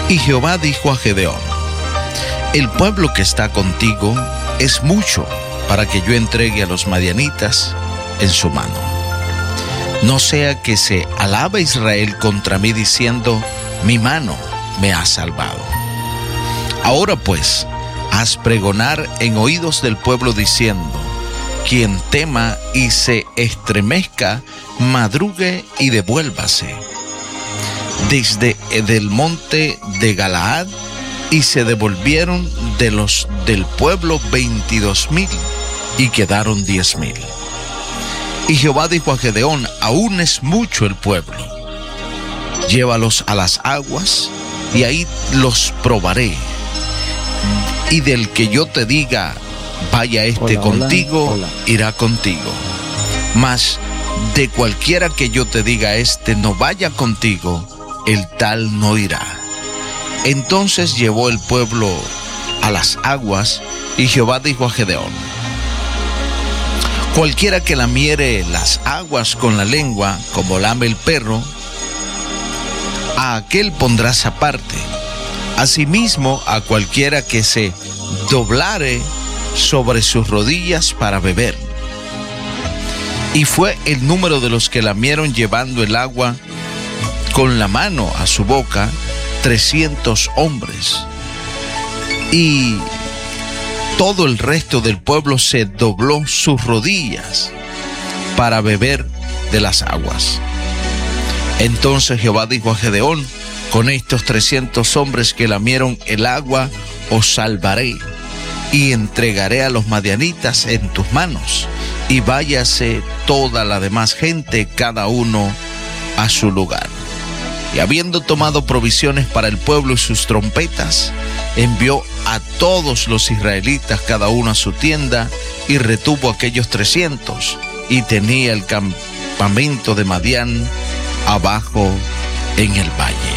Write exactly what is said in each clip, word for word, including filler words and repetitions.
Y Jehová dijo a Gedeón: el pueblo que está contigo es mucho para que yo entregue a los madianitas en su mano. No sea que se alabe Israel contra mí diciendo: mi mano me ha salvado. Ahora pues, haz pregonar en oídos del pueblo diciendo: quien tema y se estremezca, madrugue y devuélvase desde del monte de Galaad. Y se devolvieron de los del pueblo veintidós mil, y quedaron diez mil. Y Jehová dijo a Gedeón: aún es mucho el pueblo, llévalos a las aguas, y ahí los probaré. Y del que yo te diga: vaya este hola, contigo, hola, hola. irá contigo. Mas de cualquiera que yo te diga: este no vaya contigo, el tal no irá. Entonces llevó el pueblo a las aguas, y Jehová dijo a Gedeón: cualquiera que lamiere las aguas con la lengua, como lame el perro, a aquel pondrás aparte. Asimismo, a cualquiera que se doblare sobre sus rodillas para beber. Y fue el número de los que lamieron llevando el agua con la mano a su boca, trescientos hombres. Y todo el resto del pueblo se dobló sus rodillas para beber de las aguas. Entonces Jehová dijo a Gedeón: con estos trescientos hombres que lamieron el agua os salvaré, y entregaré a los madianitas en tus manos, y váyase toda la demás gente, cada uno a su lugar. Y habiendo tomado provisiones para el pueblo y sus trompetas, envió a todos los israelitas cada uno a su tienda, y retuvo aquellos trescientos, y tenía el campamento de Madián abajo en el valle.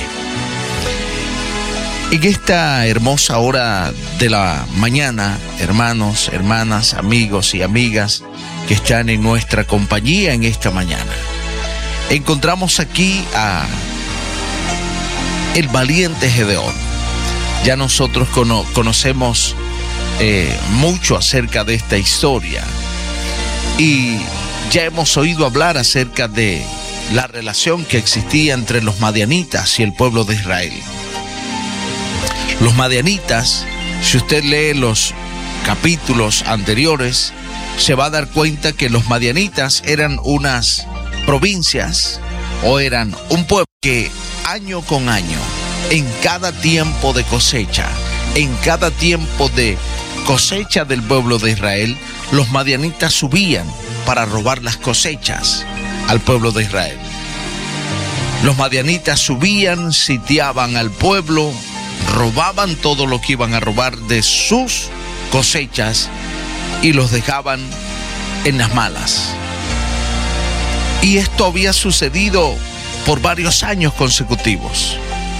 En esta hermosa hora de la mañana, hermanos, hermanas, amigos y amigas que están en nuestra compañía en esta mañana, encontramos aquí a el valiente Gedeón. Ya nosotros cono- conocemos eh, mucho acerca de esta historia, y ya hemos oído hablar acerca de la relación que existía entre los madianitas y el pueblo de Israel. Los madianitas, si usted lee los capítulos anteriores, se va a dar cuenta que los madianitas eran unas provincias, o eran un pueblo que año con año, en cada tiempo de cosecha, en cada tiempo de cosecha del pueblo de Israel, los madianitas subían para robar las cosechas al pueblo de Israel. Los madianitas subían, sitiaban al pueblo, robaban todo lo que iban a robar de sus cosechas y los dejaban en las malas. Y esto había sucedido por varios años consecutivos.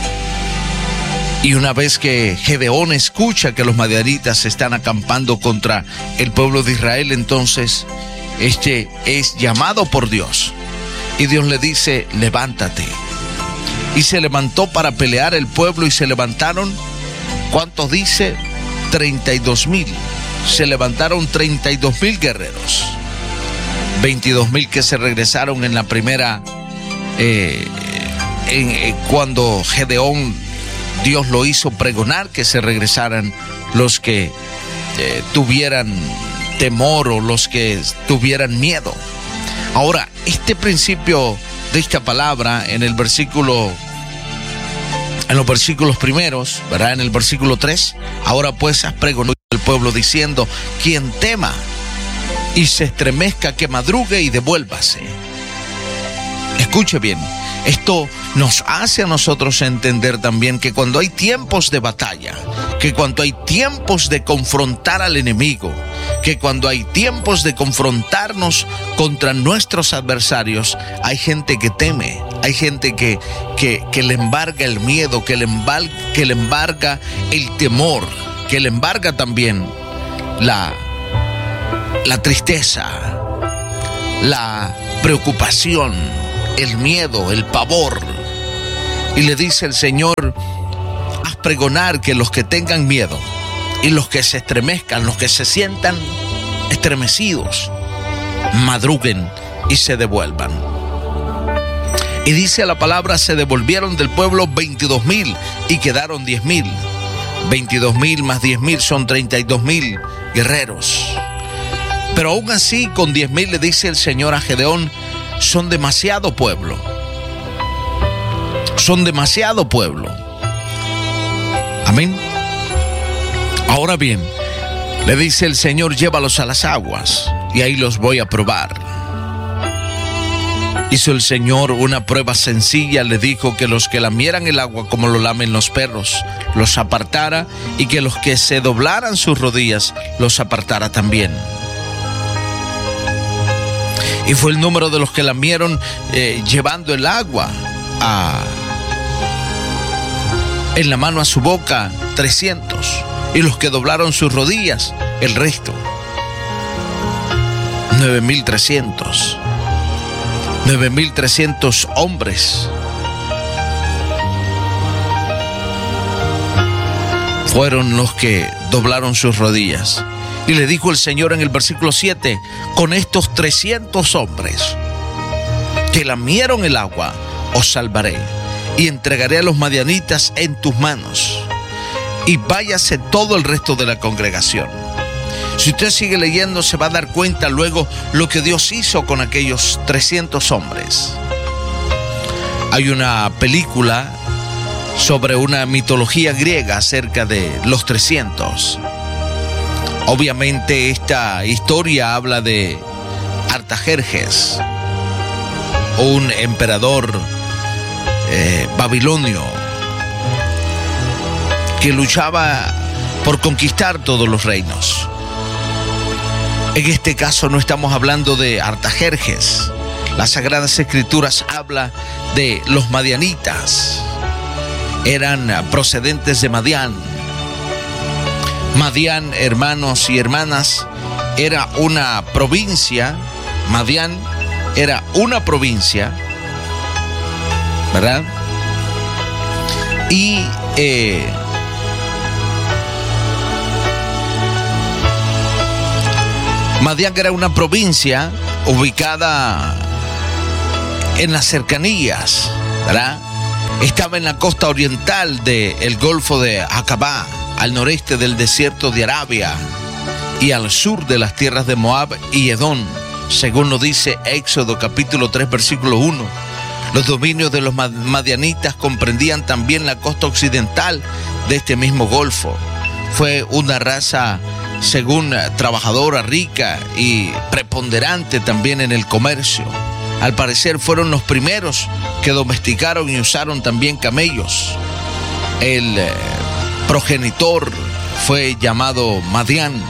Y una vez que Gedeón escucha que los madianitas están acampando contra el pueblo de Israel, entonces este es llamado por Dios. Y Dios le dice: levántate. Y se levantó para pelear el pueblo, y se levantaron, ¿cuántos dice? treinta y dos mil. Se levantaron treinta y dos mil guerreros. veintidós mil que se regresaron en la primera, eh, en, eh, cuando Gedeón, Dios lo hizo pregonar que se regresaran los que eh, tuvieran temor o los que tuvieran miedo. Ahora, este principio de esta palabra en el versículo, en los versículos primeros, ¿verdad? En el versículo tres, ahora pues has pregonado al pueblo diciendo: quien tema y se estremezca, que madrugue y devuélvase. Escuche bien, esto nos hace a nosotros entender también que cuando hay tiempos de batalla, que cuando hay tiempos de confrontar al enemigo, que cuando hay tiempos de confrontarnos contra nuestros adversarios, hay gente que teme, hay gente que, que, que le embarga el miedo, que le, embarga, que le embarga el temor, que le embarga también la, la tristeza, la preocupación, el miedo, el pavor. Y le dice el Señor: Haz pregonar que los que tengan miedo y los que se estremezcan, los que se sientan estremecidos, madruguen y se devuelvan. Y dice la palabra, se devolvieron del pueblo veintidós mil y quedaron diez mil. veintidós mil más diez mil son treinta y dos mil guerreros. Pero aún así, con diez mil le dice el Señor a Gedeón, son demasiado pueblo. Son demasiado pueblo. Amén. Ahora bien, le dice el Señor, llévalos a las aguas y ahí los voy a probar. Hizo el Señor una prueba sencilla, le dijo que los que lamieran el agua como lo lamen los perros, los apartara, y que los que se doblaran sus rodillas, los apartara también. Y fue el número de los que lamieron eh, llevando el agua a, en la mano a su boca, trescientos. Y los que doblaron sus rodillas, el resto, nueve mil trescientos. nueve mil trescientos hombres fueron los que doblaron sus rodillas. Y le dijo el Señor en el versículo siete, con estos trescientos hombres que lamieron el agua, os salvaré y entregaré a los madianitas en tus manos. Y váyase todo el resto de la congregación. Si usted sigue leyendo, se va a dar cuenta luego lo que Dios hizo con aquellos trescientos hombres. Hay una película sobre una mitología griega acerca de los trescientos. Obviamente esta historia habla de Artajerjes, un emperador eh, babilonio que luchaba por conquistar todos los reinos. En este caso no estamos hablando de Artajerjes. Las Sagradas Escrituras habla de los madianitas. Eran procedentes de Madián. Madián, hermanos y hermanas, era una provincia. Madián era una provincia, ¿verdad? Y eh, Madián era una provincia ubicada en las cercanías, ¿verdad? Estaba en la costa oriental del Golfo de Acabá, al noreste del desierto de Arabia y al sur de las tierras de Moab y Edom, según lo dice Éxodo capítulo tres, versículo uno. Los dominios de los madianitas comprendían también la costa occidental de este mismo golfo. Fue una raza, según trabajadora, rica y preponderante también en el comercio. Al parecer fueron los primeros que domesticaron y usaron también camellos. El eh, progenitor fue llamado Madián.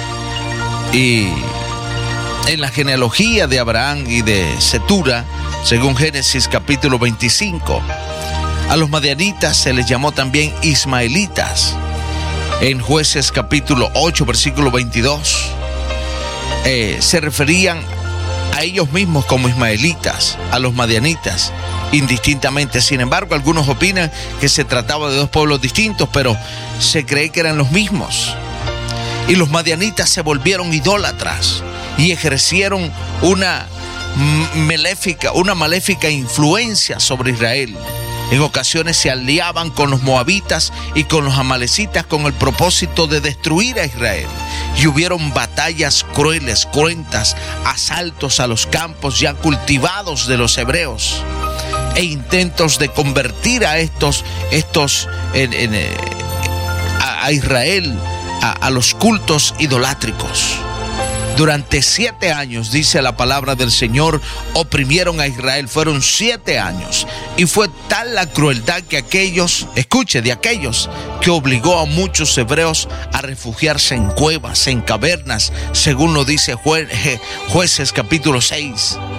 Y en la genealogía de Abraham y de Cetura, según Génesis capítulo veinticinco, a los madianitas se les llamó también ismaelitas. En Jueces capítulo ocho, versículo veintidós, eh, se referían a ellos mismos como ismaelitas, a los madianitas, indistintamente. Sin embargo, algunos opinan que se trataba de dos pueblos distintos, pero se cree que eran los mismos. Y los madianitas se volvieron idólatras y ejercieron una maléfica, una maléfica influencia sobre Israel. En ocasiones se aliaban con los moabitas y con los amalecitas con el propósito de destruir a Israel. Y hubieron batallas crueles, cruentas, asaltos a los campos ya cultivados de los hebreos e intentos de convertir a estos, estos en, en, a, a Israel a, a los cultos idolátricos. Durante siete años, dice la palabra del Señor, oprimieron a Israel. Fueron siete años. Y fue tal la crueldad que aquellos, escuche, de aquellos que obligó a muchos hebreos a refugiarse en cuevas, en cavernas, según lo dice Jue- Jueces capítulo seis.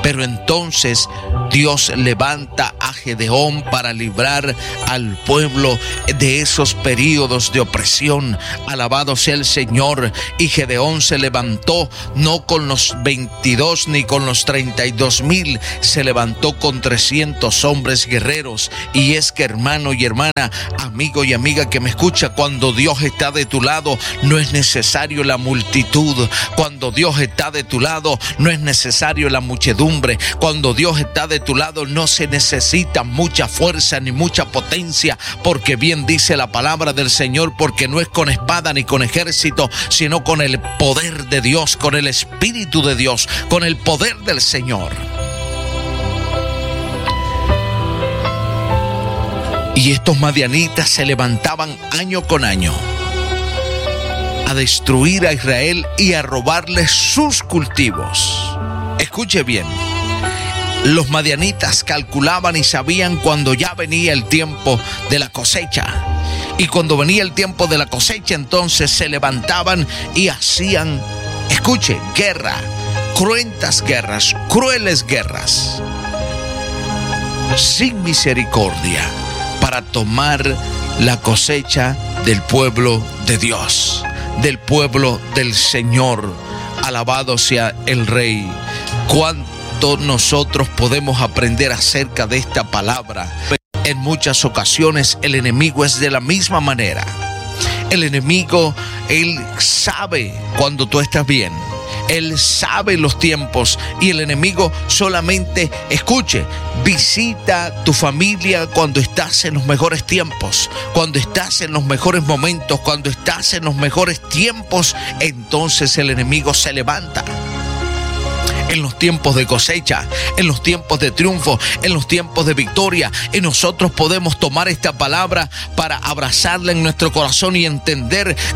Pero entonces Dios levanta a Gedeón para librar al pueblo de esos periodos de opresión. Alabado sea el Señor. Y Gedeón se levantó no con los veintidós ni con los treinta y dos mil, se levantó con trescientos hombres guerreros. Y es que, hermano y hermana, amigo y amiga que me escucha, cuando Dios está de tu lado, no es necesario la multitud. Cuando Dios está de tu lado, no es necesario la muchedumbre. Cuando Dios está de tu lado, no se necesita mucha fuerza ni mucha potencia, porque bien dice la palabra del Señor, porque no es con espada ni con ejército, sino con el poder de Dios, con el Espíritu de Dios, con el poder del Señor. Y estos madianitas se levantaban año con año a destruir a Israel y a robarles sus cultivos. Escuche bien. Los madianitas calculaban y sabían cuando ya venía el tiempo de la cosecha. Y cuando venía el tiempo de la cosecha, entonces se levantaban y hacían, escuche, guerra, cruentas guerras, crueles guerras, sin misericordia, para tomar la cosecha del pueblo de Dios, del pueblo del Señor. Alabado sea el Rey. Cuánto nosotros podemos aprender acerca de esta palabra. En muchas ocasiones el enemigo es de la misma manera. El enemigo, él sabe cuando tú estás bien. Él sabe los tiempos y el enemigo solamente, escuche, visita tu familia cuando estás en los mejores tiempos, cuando estás en los mejores momentos, cuando estás en los mejores tiempos, entonces el enemigo se levanta. En los tiempos de cosecha, en los tiempos de triunfo, en los tiempos de victoria, y nosotros podemos tomar esta palabra para abrazarla en nuestro corazón y entender